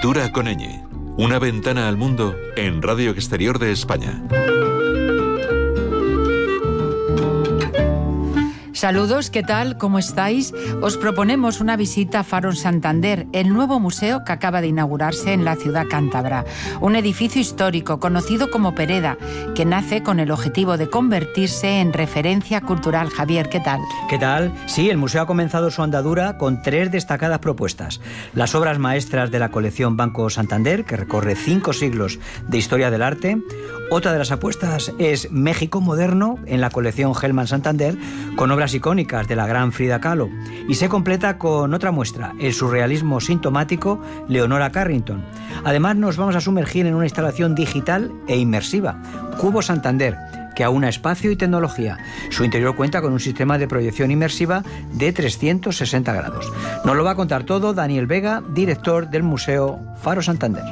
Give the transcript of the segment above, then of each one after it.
Cultura con ñ. Una ventana al mundo en Radio Exterior de España. Saludos, ¿qué tal? ¿Cómo estáis? Os proponemos una visita a Faro Santander, el nuevo museo que acaba de inaugurarse en la ciudad cántabra. Un edificio histórico conocido como Pereda, que nace con el objetivo de convertirse en referencia cultural. Javier, ¿qué tal? ¿Qué tal? Sí, el museo ha comenzado su andadura con 3 destacadas propuestas. Las obras maestras de la colección Banco Santander, que recorre 5 siglos de historia del arte. Otra de las apuestas es México moderno, en la colección Hellman Santander, con obras icónicas de la gran Frida Kahlo, y se completa con otra muestra, el surrealismo sintomático Leonora Carrington. Además, nos vamos a sumergir en una instalación digital e inmersiva, Cubo Santander, que aúna espacio y tecnología. Su interior cuenta con un sistema de proyección inmersiva de 360 grados. Nos lo va a contar todo Daniel Vega, director del Museo Faro Santander.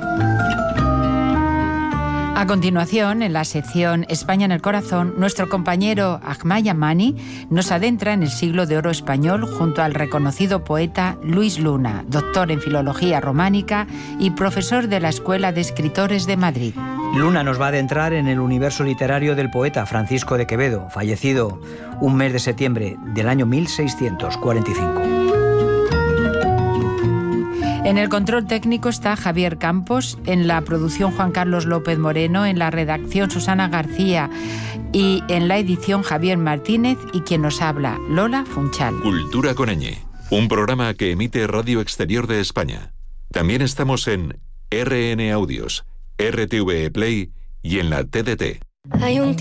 A continuación, en la sección España en el Corazón, nuestro compañero Ahmad Yamani nos adentra en el siglo de oro español junto al reconocido poeta Luis Luna, doctor en Filología Románica y profesor de la Escuela de Escritores de Madrid. Luna nos va a adentrar en el universo literario del poeta Francisco de Quevedo, fallecido un mes de septiembre del año 1645. En el control técnico está Javier Campos, en la producción Juan Carlos López Moreno, en la redacción Susana García y en la edición Javier Martínez y quien nos habla, Lola Funchal. Cultura con ñ, un programa que emite Radio Exterior de España. También estamos en RN Audios, RTV Play y en la TDT.